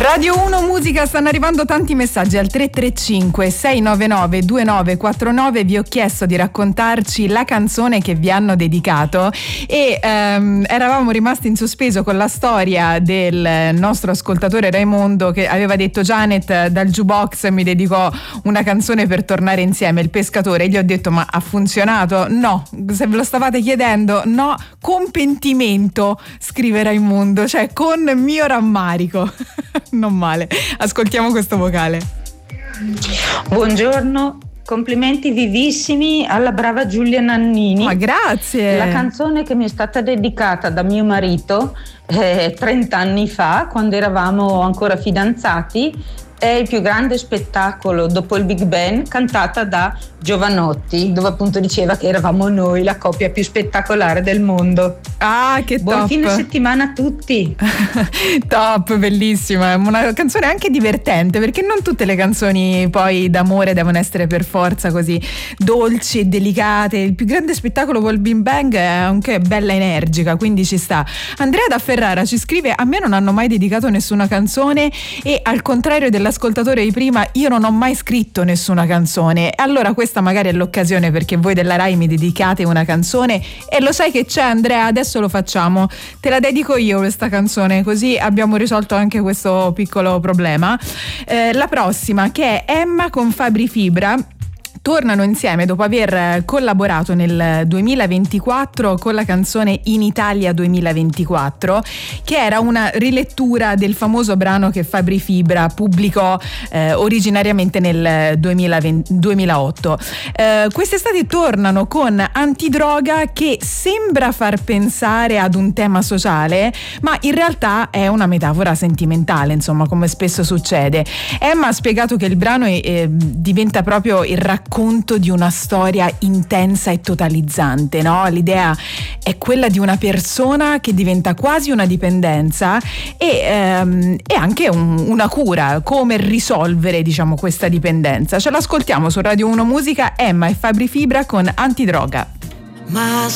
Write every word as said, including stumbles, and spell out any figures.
Radio uno Musica, stanno arrivando tanti messaggi al tre tre cinque sei nove nove due nove quattro nove. Vi ho chiesto di raccontarci la canzone che vi hanno dedicato e ehm, eravamo rimasti in sospeso con la storia del nostro ascoltatore Raimondo che aveva detto: Janet, dal jukebox mi dedicò una canzone per tornare insieme, Il pescatore. E gli ho detto: ma ha funzionato? No, se ve lo stavate chiedendo, no, con pentimento, scrive Raimondo, cioè con mio rammarico. Non male, ascoltiamo questo vocale. Buongiorno, complimenti vivissimi alla brava Giulia Nannini. Ma grazie. La canzone che mi è stata dedicata da mio marito eh, trenta anni fa, quando eravamo ancora fidanzati, è il più grande spettacolo dopo il Big Bang, cantata da Giovanotti, dove appunto diceva che eravamo noi la coppia più spettacolare del mondo. Ah, che buon top. fine settimana a tutti. Top, bellissima, è una canzone anche divertente, perché non tutte le canzoni poi d'amore devono essere per forza così dolci e delicate. Il più grande spettacolo col Big Bang è anche bella energica, quindi ci sta. Andrea da Ferrara ci scrive: a me non hanno mai dedicato nessuna canzone e al contrario dell'ascoltatore di prima io non ho mai scritto nessuna canzone. Allora questa magari è l'occasione perché voi della Rai mi dedicate una canzone, e lo sai che c'è, Andrea, adesso lo facciamo, te la dedico io questa canzone, così abbiamo risolto anche questo piccolo problema. Eh, la prossima, che è Emma con Fabri Fibra, tornano insieme dopo aver collaborato nel duemilaventiquattro con la canzone In Italia duemilaventiquattro, che era una rilettura del famoso brano che Fabri Fibra pubblicò eh, originariamente nel duemilaventi, duemilaotto. Eh, quest'estate tornano con Antidroga, che sembra far pensare ad un tema sociale, ma in realtà è una metafora sentimentale, insomma, come spesso succede. Emma ha spiegato che il brano è, eh, diventa proprio il racconto conto di una storia intensa e totalizzante, no? L'idea è quella di una persona che diventa quasi una dipendenza e, ehm, e anche un, una cura, come risolvere, diciamo, questa dipendenza. Ce l'ascoltiamo su Radio uno Musica, Emma e Fabri Fibra con Antidroga. Ma